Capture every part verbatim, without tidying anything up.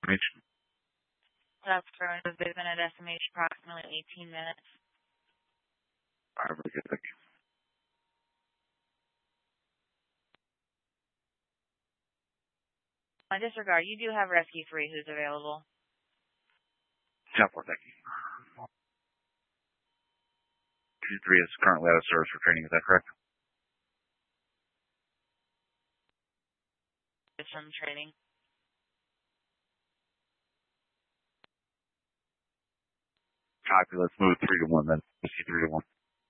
estimation? That's current with Big minute estimation approximately eighteen minutes. All right, very good. Thank you. On disregard, you do have Rescue three who's available. ten four, thank you. Rescue three is currently out of service for training, is that correct? It's from training. Copy, let's move three to one then. Rescue three to one.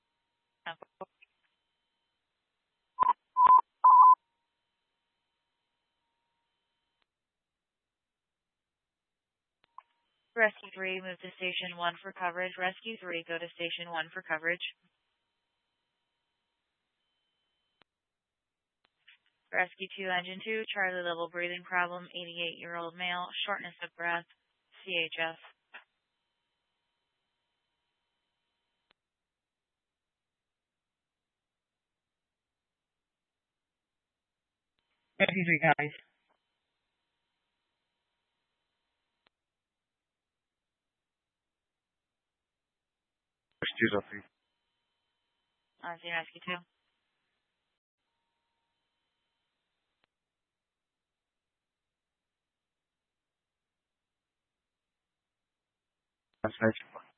Rescue three, move to Station one for coverage. Rescue three, go to Station one for coverage. Rescue two, Engine two, Charlie level breathing problem, eighty-eight-year-old male, shortness of breath, C H F. Rescue three, guys. Rescue two. I see Rescue two. Estimation.